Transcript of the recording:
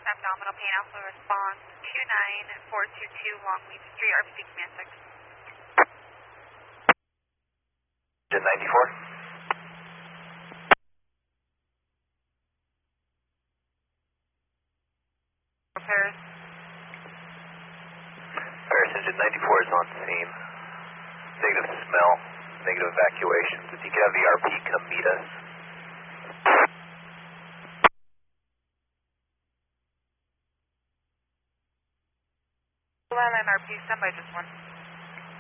Abdominal pain alpha response 29422 Longleaf Street, RPC Command 6. Engine 94. Paris. Paris Engine 94 is on scene. Negative smell, negative evacuations. If you could have the RP come meet us. Island RP, stand by just one.